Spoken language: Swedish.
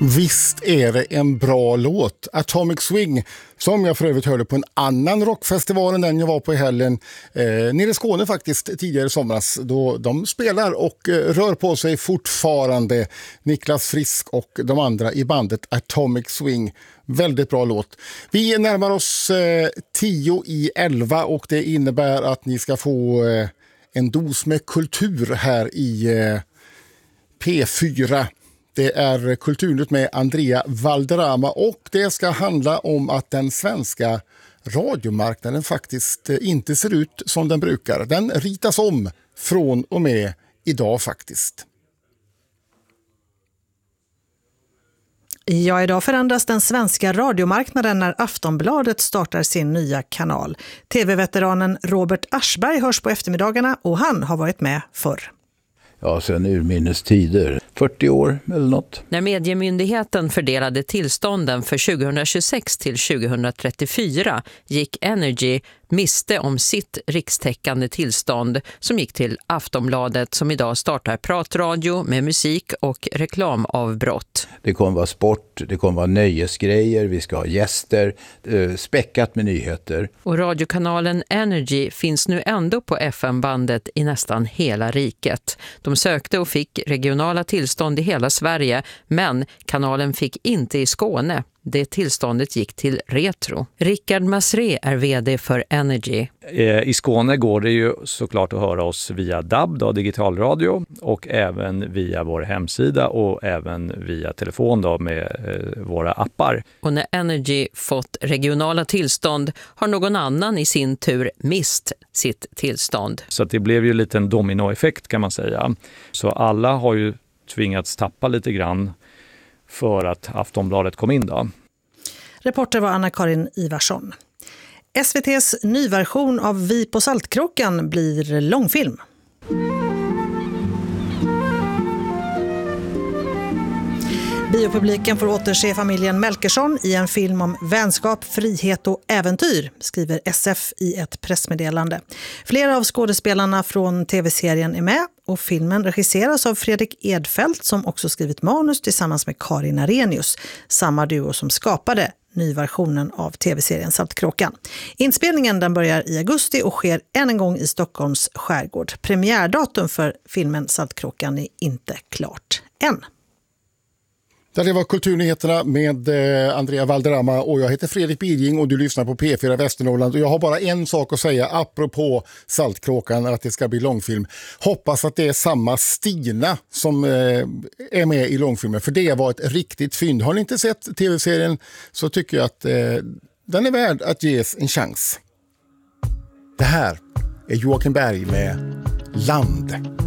Visst är det en bra låt. Atomic Swing, som jag för övrigt hörde på en annan rockfestival än den jag var på i helgen nere i Skåne faktiskt tidigare i somras, då de spelar och rör på sig fortfarande. Niklas Frisk och de andra i bandet Atomic Swing. Väldigt bra låt. Vi närmar oss 10:11 och det innebär att ni ska få en dos med kultur här i P4. Det är Kulturnytt med Andrea Valderrama och det ska handla om att den svenska radiomarknaden faktiskt inte ser ut som den brukar. Den ritas om från och med idag faktiskt. Ja, idag förändras den svenska radiomarknaden när Aftonbladet startar sin nya kanal. TV-veteranen Robert Aschberg hörs på eftermiddagarna och han har varit med förr. Ja, sen urminnes tider. 40 år eller något. När Mediemyndigheten fördelade tillstånden för 2026 till 2034 gick Energy miste om sitt rikstäckande tillstånd som gick till Aftonbladet som idag startar pratradio med musik och reklamavbrott. Det kommer vara sport, det kommer vara nöjesgrejer, vi ska ha gäster, späckat med nyheter. Och radiokanalen Energy finns nu ändå på FM-bandet i nästan hela riket. De sökte och fick regionala tillstånd i hela Sverige, men kanalen fick inte i Skåne. Det tillståndet gick till Retro. Rickard Masré är vd för Energy. I Skåne går det ju såklart att höra oss via DAB, då, digitalradio, och även via vår hemsida och även via telefon då, med våra appar. Och när Energy fått regionala tillstånd har någon annan i sin tur mist sitt tillstånd. Så att det blev ju lite en dominoeffekt kan man säga. Så alla har ju tvingats tappa lite grann för att Aftonbladet kom in då. Reporter var Anna-Karin Ivarsson. SVT:s nyversion av Vi på Saltkråkan blir långfilm. Biopubliken får återse familjen Melkersson i en film om vänskap, frihet och äventyr, skriver SF i ett pressmeddelande. Flera av skådespelarna från tv-serien är med och filmen regisseras av Fredrik Edfeldt som också skrivit manus tillsammans med Karin Arrhenius, samma duo som skapade nyversionen av tv-serien Saltkråkan. Inspelningen den börjar i augusti och sker än en gång i Stockholms skärgård. Premiärdatum för filmen Saltkråkan är inte klart än. Det var Kulturnyheterna med Andrea Valderrama och jag heter Fredrik Birging och du lyssnar på P4 Västernorrland och jag har bara en sak att säga apropå Saltkråkan, att det ska bli långfilm. Hoppas att det är samma Stina som är med i långfilmen, för det var ett riktigt fynd. Har ni inte sett tv-serien så tycker jag att den är värd att ges en chans. Det här är Joakim Berg med Land.